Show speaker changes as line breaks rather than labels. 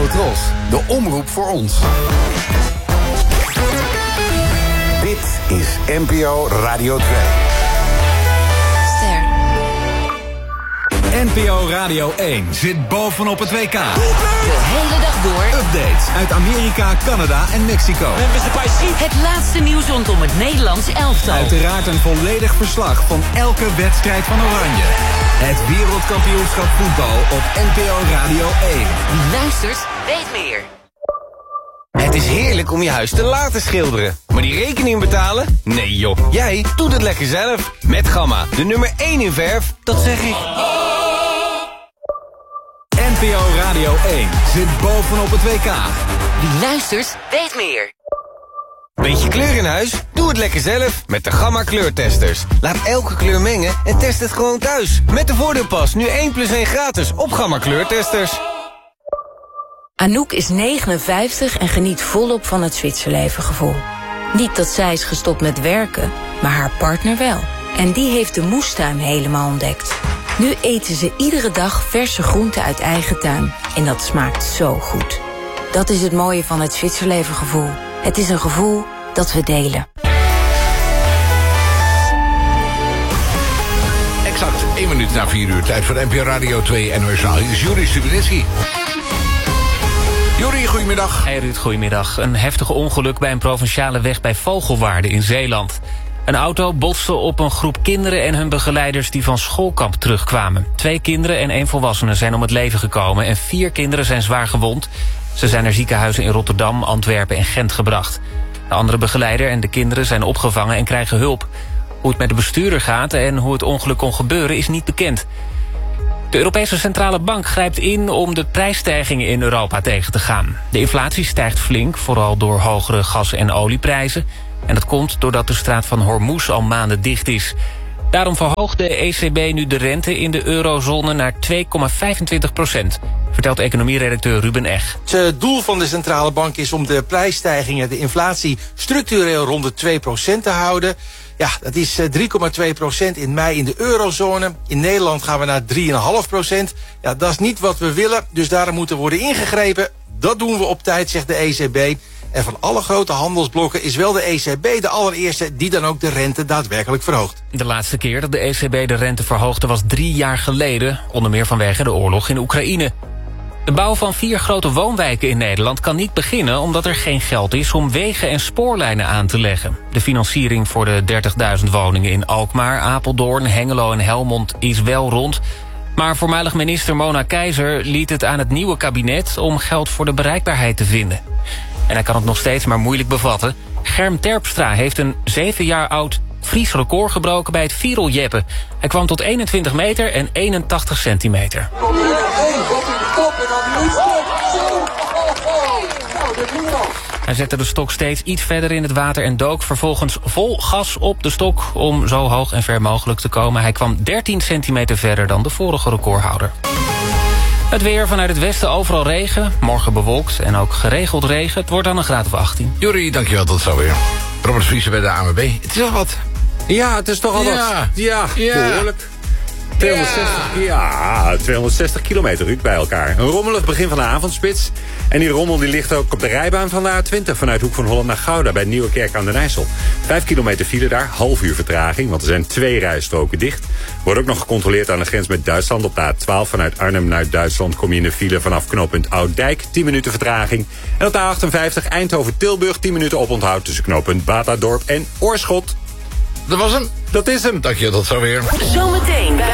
Tros, de omroep voor ons. Dit is NPO Radio 2.
NPO Radio 1 zit bovenop het WK.
De hele dag door.
Updates uit Amerika, Canada en Mexico.
Het laatste nieuws rondom het Nederlands elftal.
Uiteraard een volledig verslag van elke wedstrijd van Oranje. Het wereldkampioenschap voetbal op NPO Radio 1.
Wie luistert, weet meer.
Het is heerlijk om je huis te laten schilderen. Maar die rekening betalen? Nee joh, jij doet het lekker zelf. Met Gamma, de nummer 1 in verf. Dat zeg ik.
NPO Radio 1 zit bovenop het WK.
Wie luistert, weet meer.
Beetje kleur in huis? Doe het lekker zelf met de Gamma kleurtesters. Laat elke kleur mengen en test het gewoon thuis. Met de voordeelpas nu 1+1 gratis op Gamma kleurtesters.
Anouk is 59 en geniet volop van het Zwitserlevengevoel. Niet dat zij is gestopt met werken, maar haar partner wel. En die heeft de moestuin helemaal ontdekt. Nu eten ze iedere dag verse groenten uit eigen tuin. En dat smaakt zo goed. Dat is het mooie van het Zwitserlevengevoel. Het is een gevoel dat we delen.
Exact 1 minuut na 4 uur. Tijd voor NPO Radio 2 en NOS. Hier is Juri Stubenitski. Juri, goedemiddag.
Hey Ruud, goedemiddag. Een heftig ongeluk bij een provinciale weg bij Vogelwaarde in Zeeland. Een auto botste op een groep kinderen en hun begeleiders die van schoolkamp terugkwamen. 2 kinderen en 1 volwassene zijn om het leven gekomen en 4 kinderen zijn zwaar gewond. Ze zijn naar ziekenhuizen in Rotterdam, Antwerpen en Gent gebracht. De andere begeleider en de kinderen zijn opgevangen en krijgen hulp. Hoe het met de bestuurder gaat en hoe het ongeluk kon gebeuren is niet bekend. De Europese Centrale Bank grijpt in om de prijsstijgingen in Europa tegen te gaan. De inflatie stijgt flink, vooral door hogere gas- en olieprijzen. En dat komt doordat de straat van Hormuz al maanden dicht is. Daarom verhoogt de ECB nu de rente in de eurozone naar 2,25%, vertelt economieredacteur Ruben Eg.
Het doel van de centrale bank is om de prijsstijgingen, de inflatie, structureel rond de 2% te houden. Ja, dat is 3,2% in mei in de eurozone. In Nederland gaan we naar 3,5%. Ja, dat is niet wat we willen, dus daarom moet er worden ingegrepen. Dat doen we op tijd, zegt de ECB. En van alle grote handelsblokken is wel de ECB de allereerste die dan ook de rente daadwerkelijk verhoogt.
De laatste keer dat de ECB de rente verhoogde was 3 jaar geleden, onder meer vanwege de oorlog in Oekraïne. De bouw van 4 grote woonwijken in Nederland kan niet beginnen omdat er geen geld is om wegen en spoorlijnen aan te leggen. De financiering voor de 30.000 woningen in Alkmaar, Apeldoorn, Hengelo en Helmond is wel rond. Maar voormalig minister Mona Keizer liet het aan het nieuwe kabinet om geld voor de bereikbaarheid te vinden. En hij kan het nog steeds maar moeilijk bevatten. Germ Terpstra heeft een 7 jaar oud Fries record gebroken bij het viereljeppen. Hij kwam tot 21 meter en 81 centimeter. Hij zette de stok steeds iets verder in het water en dook vervolgens vol gas op de stok om zo hoog en ver mogelijk te komen. Hij kwam 13 centimeter verder dan de vorige recordhouder. Het weer vanuit het westen overal regen. Morgen bewolkt en ook geregeld regen. Het wordt dan een graad of 18.
Juri, dankjewel, tot zo weer. Robert Vriezen bij de ANWB. Het is al wat.
Ja, het is toch al wat. Ja, behoorlijk. 260 kilometer Ruud bij elkaar. Een rommelig begin van de avondspits. En die rommel die ligt ook op de rijbaan van de A20... vanuit Hoek van Holland naar Gouda bij Nieuwekerk aan den IJssel. 5 kilometer file daar, half uur vertraging... want er zijn 2 rijstroken dicht. Wordt ook nog gecontroleerd aan de grens met Duitsland. Op de A12 vanuit Arnhem naar Duitsland kom je in de file... vanaf knooppunt Ouddijk, 10 minuten vertraging. En op de A58 Eindhoven-Tilburg... 10 minuten oponthoud tussen knooppunt Batadorp en Oorschot.
Dat was hem.
Dat is hem.
Dankjewel, tot zo weer.
Zometeen bij